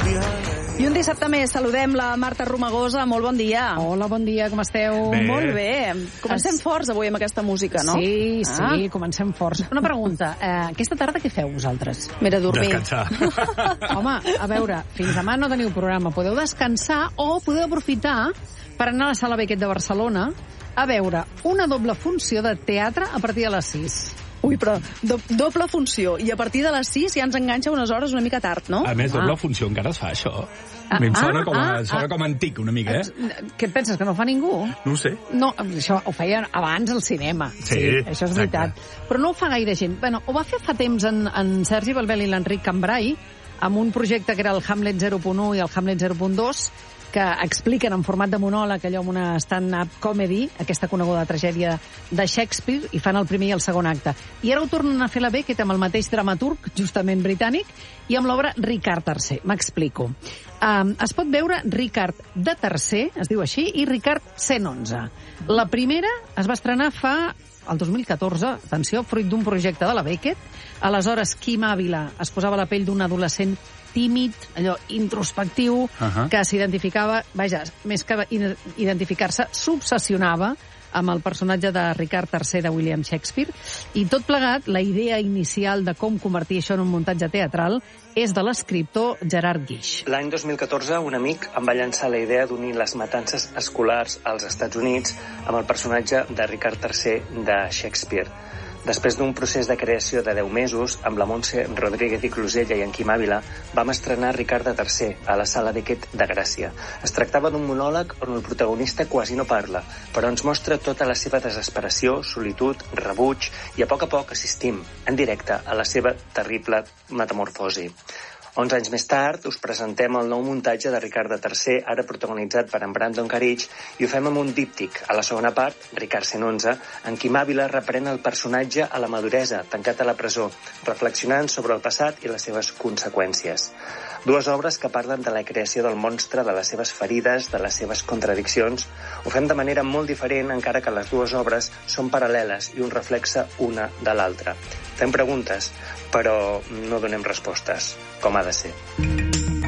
I un dissabte més saludem la Marta Romagosa. Molt bon dia. Hola, bon dia, com esteu? Bé. Molt bé. Comencem forts avui amb aquesta música, no? Sí, comencem forts. Una pregunta, aquesta tarda què feu vosaltres? Mira, dormir. Descansar. Home, a veure, fins demà no teniu programa. Podeu descansar o podeu aprofitar per anar a la Sala Beckett de Barcelona a veure una doble funció de teatre a partir de les 6. Ui, però doble funció. I a partir de les 6 ja ens enganxa unes hores una mica tard, no? A més, doble funció encara es fa, això. A mi em sona com antic, una mica, Què et penses, que no fa ningú? No ho sé. No, això ho feien abans al cinema. Sí, això és veritat. Però no ho fa gaire gent. Bueno, ho va fer fa temps en Sergi Balbel i l'Enric Cambrai, amb un projecte que era el Hamlet 0.1 i el Hamlet 0.2, que expliquen en format de monòleg, allò amb una stand-up comedy, aquesta coneguda tragèdia de Shakespeare, i fan el primer i el segon acte. I ara ho tornen a fer la Beckett amb el mateix dramaturg, justament britànic, i amb l'obra Ricard III. M'explico. Es pot veure Ricard de III, es diu així, i Ricard 111. La primera es va estrenar el 2014, atenció, fruit d'un projecte de la Beckett. Aleshores, Quim Ávila es posava a la pell d'un adolescent tímid, allò introspectiu, que s'identificava, vaja, més que identificar-se, s'obsessionava amb el personatge de Ricard III de William Shakespeare, i tot plegat, la idea inicial de com convertir això en un muntatge teatral és de l'escriptor Gerard Guix. L'any 2014, un amic em va llançar la idea d'unir les matances escolars als Estats Units amb el personatge de Ricard III de Shakespeare. Després d'un procés de creació de 10 mesos, amb la Montse Rodríguez i Clusella i en Quim Ávila, vam estrenar Ricard III a la Sala Beckett de Gràcia. Es tractava d'un monòleg on el protagonista quasi no parla, però ens mostra tota la seva desesperació, solitud, rebuig, i a poc assistim, en directe, a la seva terrible metamorfosi. 11 anys més tard us presentem el nou muntatge de Ricard III, ara protagonitzat per en Brandon Carridge, i ho fem amb un díptic. A la segona part, Ricard 111, en Quim Ávila reprèn el personatge a la maduresa, tancat a la presó, reflexionant sobre el passat i les seves conseqüències. Dues obres que parlen de la creació del monstre, de les seves ferides, de les seves contradiccions. Ho fem de manera molt diferent, encara que les dues obres són paral·leles i un reflexa una de l'altra. Fem preguntes, però no donem respostes, com ha de ser.